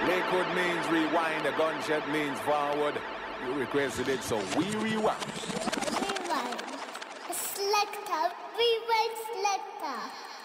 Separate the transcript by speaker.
Speaker 1: Lakewood means rewind, the gunshot means forward. You requested it, so we rewind.
Speaker 2: Rewind. Selector, rewind selector.